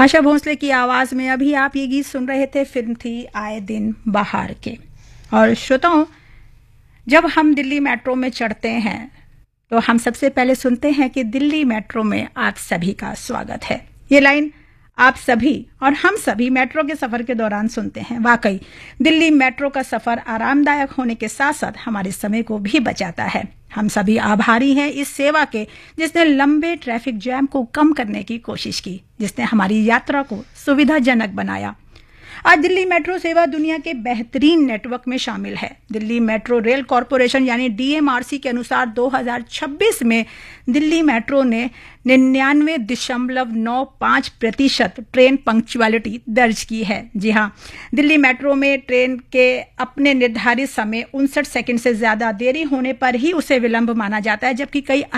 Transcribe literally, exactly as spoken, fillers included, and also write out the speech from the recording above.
आशा भोसले की आवाज में अभी आप ये गीत सुन रहे थे। फिल्म थी आए दिन बहार के। और श्रोताओं, जब हम दिल्ली मेट्रो में चढ़ते हैं तो हम सबसे पहले सुनते हैं कि दिल्ली मेट्रो में आप सभी का स्वागत है। ये लाइन आप सभी और हम सभी मेट्रो के सफर के दौरान सुनते हैं। वाकई दिल्ली मेट्रो का सफर आरामदायक होने के साथ साथ हमारे समय को भी बचाता है। हम सभी आभारी हैं इस सेवा के, जिसने लंबे ट्रैफिक जैम को कम करने की कोशिश की, जिसने हमारी यात्रा को सुविधाजनक बनाया। आज दिल्ली मेट्रो सेवा दुनिया के बेहतरीन नेटवर्क में शामिल है। दिल्ली मेट्रो रेल कॉरपोरेशन यानी डी एम आर सी के अनुसार दो हज़ार छब्बीस में दिल्ली मेट्रो ने निन्यानवे दशमलव नौ पाँच प्रतिशत ट्रेन पंक्चुअलिटी दर्ज की है। जी हाँ, दिल्ली मेट्रो में ट्रेन के अपने निर्धारित समय उनसठ सेकंड से ज्यादा देरी होने पर ही उसे विलंब माना जाता है, जबकि कई